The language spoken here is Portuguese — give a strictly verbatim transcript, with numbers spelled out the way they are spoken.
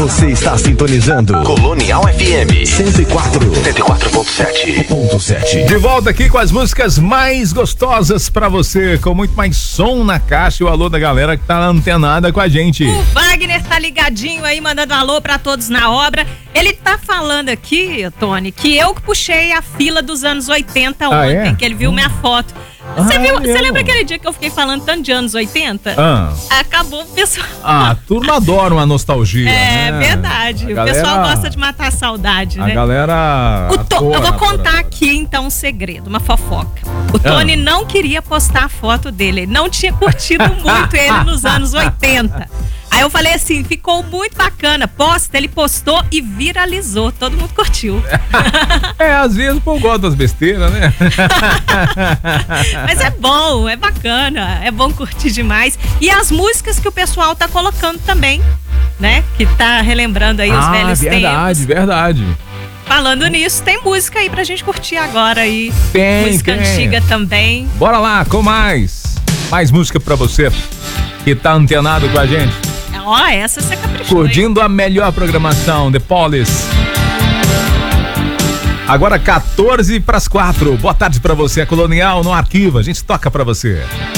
Você está sintonizando Colonial F M cento e quatro, cento e quatro ponto sete. De volta aqui com as músicas mais gostosas pra você, com muito mais som na caixa. O alô da galera que tá antenada com a gente. O Wagner tá ligadinho aí, mandando alô pra todos na obra. Ele tá falando aqui, Tony, que eu que puxei a fila dos anos oitenta Ah, ontem, é? que ele viu minha foto. Você Ah, viu? Você eu? lembra aquele dia que eu fiquei falando tanto de anos oitenta? Ah. Acabou o pessoal. Ah, a turma adora uma nostalgia. É né? verdade. A O galera- pessoal gosta de matar a saudade, A né? galera. O To- adora, eu vou adora, contar adora. aqui então um segredo, uma fofoca. O Tony não queria postar a foto dele, ele não tinha curtido muito ele nos anos oitenta. Aí eu falei assim, ficou muito bacana, posta, ele postou e viralizou, todo mundo curtiu. É, às vezes o povo gosta das besteiras, né? Mas é bom, é bacana, é bom curtir demais. E as músicas que o pessoal tá colocando também, né? Que tá relembrando aí os ah, velhos verdade, tempos. verdade. Falando nisso, tem música aí pra gente curtir agora aí. Tem, música tem. antiga também. Bora lá, com mais. Mais música pra você que tá antenado com a gente. Ó, essa você caprichou. Curtindo a melhor programação, The Police. Agora quatorze para as quatro. Boa tarde pra você, a Colonial no Arquivo. A gente toca pra você.